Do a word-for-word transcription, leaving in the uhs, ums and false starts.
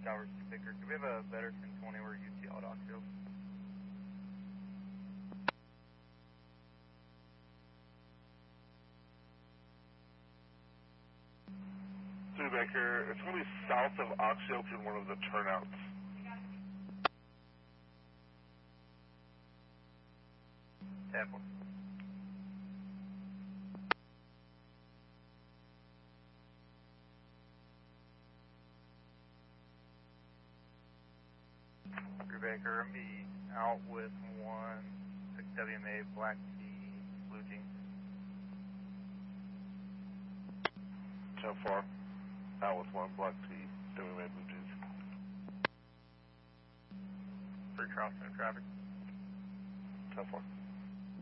Tower Baker. Do we have a better ten twenty where U T L at Oxfield? Baker, it's going to be south of Oxfield in one of the turnouts. Apple. Drew Baker, I'm be out with one six W M A Black Tea Blue Jeans. How far? Out with one Black Tea W M A Blue Jeans. Free crossing traffic. How far?